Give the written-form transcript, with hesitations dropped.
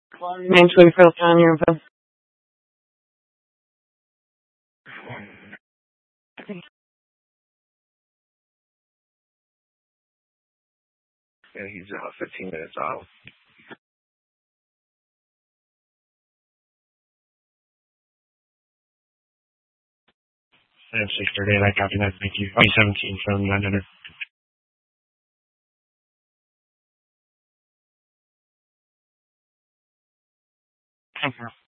Thanks for the time, your info. Yeah, he's 15 minutes out. I have 6:30. I copy that. Thank you. 17 from 900. Thank you.